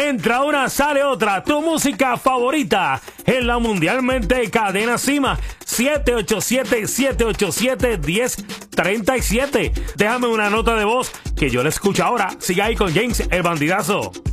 Entra una, sale otra. Tu música favorita en la mundialmente cadena Cima. 787-787-1037. Déjame una nota de voz que yo la escucho ahora. Siga ahí con James el Bandidazo.